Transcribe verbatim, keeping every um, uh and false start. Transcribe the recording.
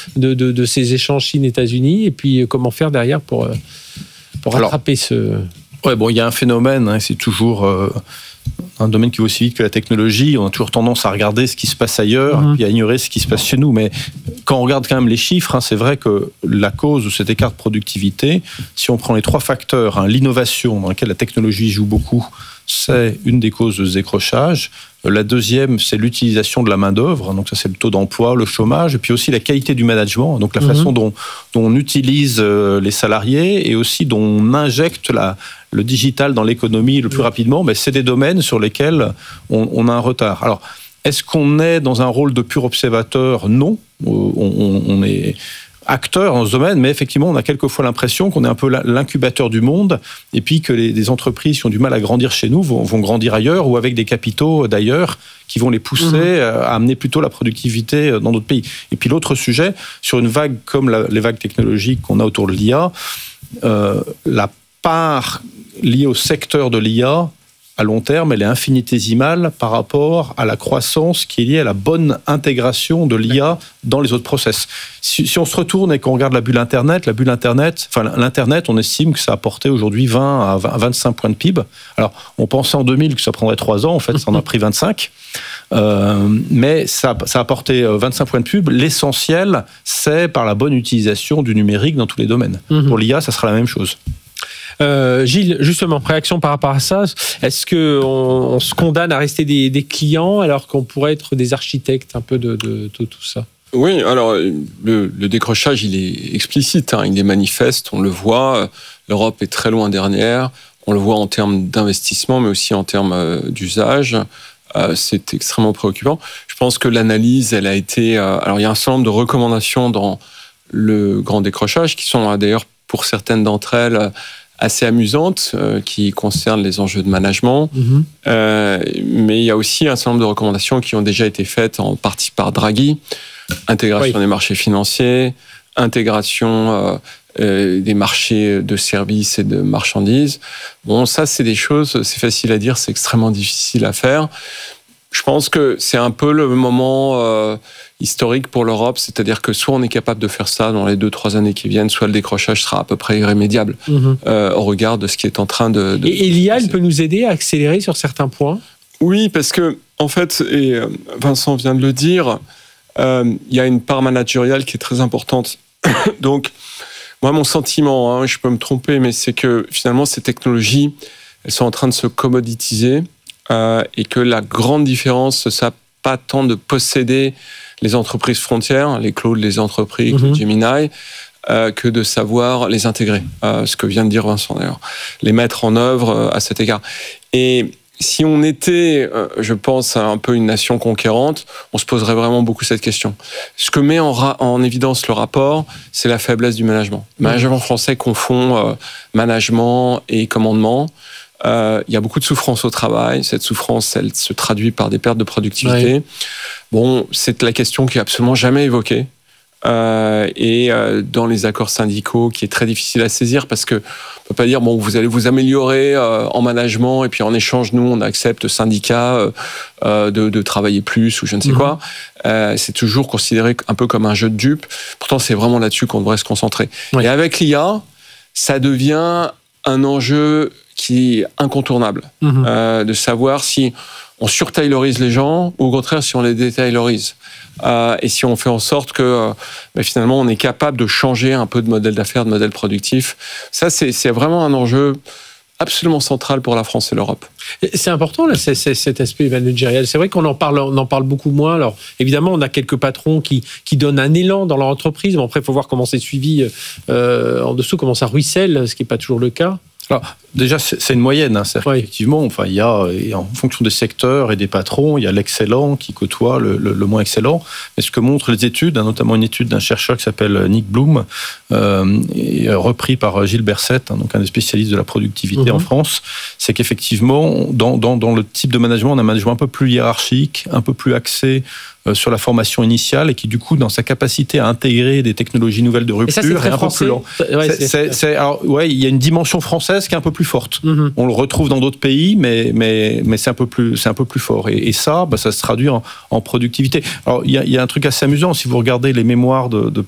de, de, de ces échanges Chine-États-Unis, et puis comment faire derrière pour, pour rattraper Alors, ce... Ouais, bon, il y a un phénomène, hein, c'est toujours... Euh... un domaine qui va aussi vite que la technologie, on a toujours tendance à regarder ce qui se passe ailleurs mmh. et puis à ignorer ce qui se passe chez nous. Mais quand on regarde quand même les chiffres, hein, c'est vrai que la cause de cet écart de productivité, si on prend les trois facteurs, hein, l'innovation dans laquelle la technologie joue beaucoup, c'est une des causes de ce décrochage. La deuxième, c'est l'utilisation de la main-d'œuvre. Donc, ça, c'est le taux d'emploi, le chômage, et puis aussi la qualité du management. Donc, la mmh. façon dont, dont on utilise les salariés et aussi dont on injecte la, le digital dans l'économie le plus mmh. rapidement. Mais c'est des domaines sur lesquels on, on a un retard. Alors, est-ce qu'on est dans un rôle de pur observateur ? Non. On, on, on est acteur dans ce domaine, mais effectivement, on a quelquefois l'impression qu'on est un peu l'incubateur du monde, et puis que les, les entreprises qui ont du mal à grandir chez nous vont, vont grandir ailleurs, ou avec des capitaux d'ailleurs, qui vont les pousser mmh. à amener plutôt la productivité dans d'autres pays. Et puis l'autre sujet, sur une vague comme la, les vagues technologiques qu'on a autour de l'I A, euh, la part liée au secteur de l'I A, à long terme, elle est infinitésimale par rapport à la croissance qui est liée à la bonne intégration de l'I A dans les autres process. Si, si on se retourne et qu'on regarde la bulle Internet, la bulle Internet, enfin l'Internet, on estime que ça a apporté aujourd'hui vingt à vingt-cinq points de P I B. Alors, on pensait en deux mille que ça prendrait trois ans, en fait, ça en a pris vingt-cinq. Euh, mais ça, ça a apporté vingt-cinq points de P I B. L'essentiel, c'est par la bonne utilisation du numérique dans tous les domaines. Mmh. Pour l'I A, ça sera la même chose. Euh, Gilles, justement, réaction par rapport à ça, est-ce qu'on on se condamne à rester des, des clients alors qu'on pourrait être des architectes un peu de, de, de tout ça ? Oui, alors le, le décrochage, il est explicite, hein, il est manifeste, on le voit, l'Europe est très loin derrière, on le voit en termes d'investissement, mais aussi en termes d'usage. Euh, c'est extrêmement préoccupant. Je pense que l'analyse, elle a été... Euh, alors, il y a un certain nombre de recommandations dans le grand décrochage qui sont d'ailleurs, pour certaines d'entre elles, assez amusantes, euh, qui concernent les enjeux de management. Mmh. Euh, mais il y a aussi un certain nombre de recommandations qui ont déjà été faites en partie par Draghi. Intégration oui. des marchés financiers, intégration euh, euh, des marchés de services et de marchandises. Bon, ça, c'est des choses, c'est facile à dire, c'est extrêmement difficile à faire. Je pense que c'est un peu le moment euh, historique pour l'Europe, c'est-à-dire que soit on est capable de faire ça dans les deux, trois années qui viennent, soit le décrochage sera à peu près irrémédiable mmh. euh, au regard de ce qui est en train de... de et, et l'I A, elle peut nous aider à accélérer sur certains points ? Oui, parce que, en fait, et Vincent vient de le dire, euh, il y a une part managériale qui est très importante. Donc, moi, mon sentiment, hein, je peux me tromper, mais c'est que finalement, ces technologies, elles sont en train de se commoditiser. Euh, et que la grande différence, ce n'est pas tant de posséder les entreprises frontières, les clouds, les entreprises, mm-hmm. Gemini, euh, que de savoir les intégrer. Euh, ce que vient de dire Vincent d'ailleurs. Les mettre en œuvre euh, à cet égard. Et si on était, euh, je pense, un peu une nation conquérante, on se poserait vraiment beaucoup cette question. Ce que met en, ra- en évidence le rapport, c'est la faiblesse du management. Le management français confond euh, management et commandement. Euh, il y a beaucoup de souffrance au travail. Cette souffrance, elle se traduit par des pertes de productivité. Ouais. Bon, c'est la question qui est absolument jamais évoquée. Euh, et euh, dans les accords syndicaux, qui est très difficile à saisir parce que on peut pas dire bon, vous allez vous améliorer euh, en management et puis en échange, nous, on accepte syndicat euh, de, de travailler plus ou je ne sais mmh. quoi. Euh, c'est toujours considéré un peu comme un jeu de dupes. Pourtant, c'est vraiment là-dessus qu'on devrait se concentrer. Ouais. Et avec l'I A, ça devient un enjeu qui est incontournable, mmh. euh, de savoir si on surtaylorise les gens ou au contraire si on les détaylorise. Euh, et si on fait en sorte que euh, ben finalement on est capable de changer un peu de modèle d'affaires, de modèle productif. Ça, c'est, c'est vraiment un enjeu absolument central pour la France et l'Europe. C'est important là, c'est, c'est, cet aspect managérial. C'est vrai qu'on en parle, on en parle beaucoup moins. Alors évidemment, on a quelques patrons qui qui donnent un élan dans leur entreprise. Bon, après, il faut voir comment c'est suivi euh, en dessous, comment ça ruisselle, ce qui n'est pas toujours le cas. Alors, déjà, c'est une moyenne. Hein. C'est-à-dire oui. qu'effectivement, enfin, il y a, en fonction des secteurs et des patrons, il y a l'excellent qui côtoie le, le, le moins excellent. Mais ce que montrent les études, notamment une étude d'un chercheur qui s'appelle Nick Bloom, euh, et repris par Gilles Berset, hein, donc un des spécialistes de la productivité mmh. en France, c'est qu'effectivement, dans, dans, dans le type de management, on a un management un peu plus hiérarchique, un peu plus axé sur la formation initiale et qui, du coup, dans sa capacité à intégrer des technologies nouvelles de rupture, ça, est un français. peu plus lent. Ouais, c'est, c'est, c'est, alors, ouais, il y a une dimension française qui est un peu plus forte. Mm-hmm. On le retrouve dans d'autres pays, mais, mais, mais c'est, un peu plus, c'est un peu plus fort. Et, et ça, bah, ça se traduit en, en productivité. Alors, il y, a, il y a un truc assez amusant. Si vous regardez les mémoires de, de